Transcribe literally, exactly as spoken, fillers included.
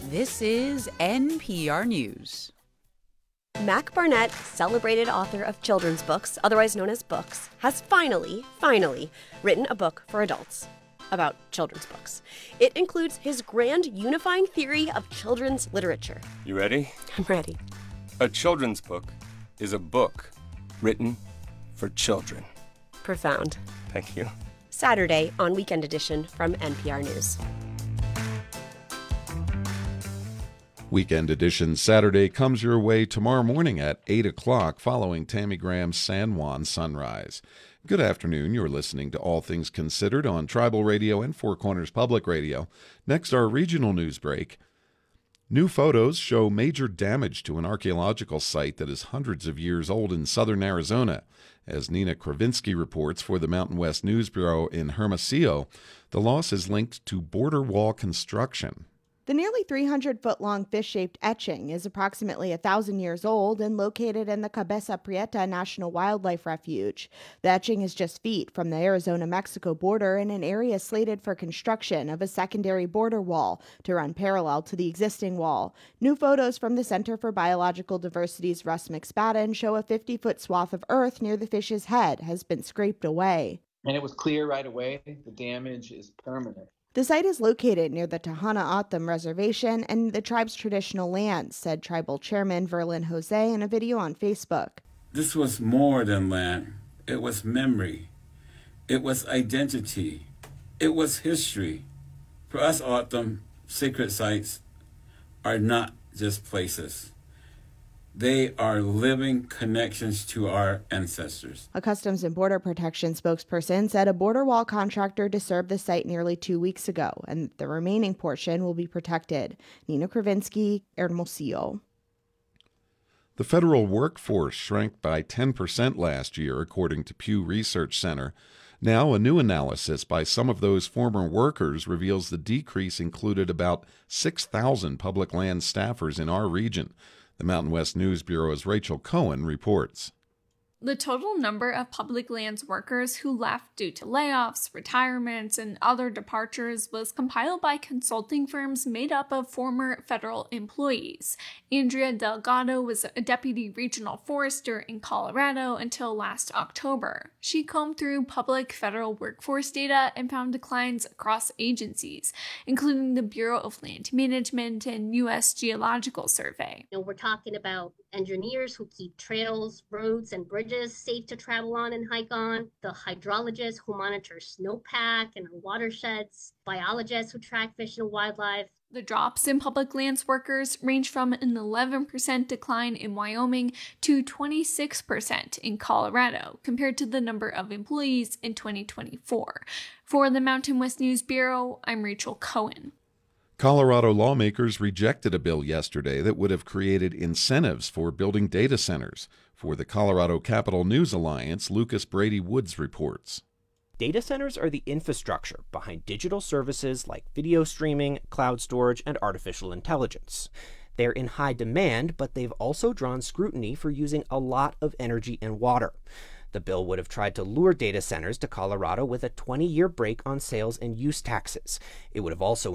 This is N P R News. Mac Barnett, celebrated author of children's books, otherwise known as books, has finally, finally written a book for adults about children's books. It includes his grand unifying theory of children's literature. You ready? I'm ready. A children's book is a book written for children. Profound. Thank you. Saturday on Weekend Edition from N P R News. Weekend Edition Saturday comes your way tomorrow morning at eight o'clock following Tammy Graham's San Juan Sunrise. Good afternoon. You're listening to All Things Considered on Tribal Radio and Four Corners Public Radio. Next, our regional news break. New photos show major damage to an archaeological site that is hundreds of years old in southern Arizona. As Nina Kravinsky reports for the Mountain West News Bureau in Hermosillo, the loss is linked to border wall construction. The nearly three hundred foot long fish-shaped etching is approximately one thousand years old and located in the Cabeza Prieta National Wildlife Refuge. The etching is just feet from the Arizona-Mexico border in an area slated for construction of a secondary border wall to run parallel to the existing wall. New photos from the Center for Biological Diversity's Russ McSpadden show a fifty foot swath of earth near the fish's head has been scraped away. And it was clear right away the damage is permanent. The site is located near the Tohono O'odham Reservation and the tribe's traditional lands, said Tribal Chairman Verlin Jose in a video on Facebook. This was more than land. It was memory. It was identity. It was history. For us, O'odham, sacred sites are not just places. They are living connections to our ancestors. A Customs and Border Protection spokesperson said a border wall contractor disturbed the site nearly two weeks ago, and the remaining portion will be protected. Nina Kravinsky, Hermosillo. The federal workforce shrank by ten percent last year, according to Pew Research Center. Now, a new analysis by some of those former workers reveals the decrease included about six thousand public land staffers in our region. The Mountain West News Bureau's Rachel Cohen reports. The total number of public lands workers who left due to layoffs, retirements, and other departures was compiled by consulting firms made up of former federal employees. Andrea Delgado was a deputy regional forester in Colorado until last October. She combed through public federal workforce data and found declines across agencies, including the Bureau of Land Management and U S Geological Survey. You know, we're talking about engineers who keep trails, roads, and bridges safe to travel on and hike on, the hydrologists who monitor snowpack and our watersheds, biologists who track fish and wildlife. The drops in public lands workers range from an eleven percent decline in Wyoming to twenty-six percent in Colorado, compared to the number of employees in twenty twenty-four. For the Mountain West News Bureau, I'm Rachel Cohen. Colorado lawmakers rejected a bill yesterday that would have created incentives for building data centers. For the Colorado Capital News Alliance, Lucas Brady Woods reports. Data centers are the infrastructure behind digital services like video streaming, cloud storage, and artificial intelligence. They're in high demand, but they've also drawn scrutiny for using a lot of energy and water. The bill would have tried to lure data centers to Colorado with a twenty-year break on sales and use taxes. It would have also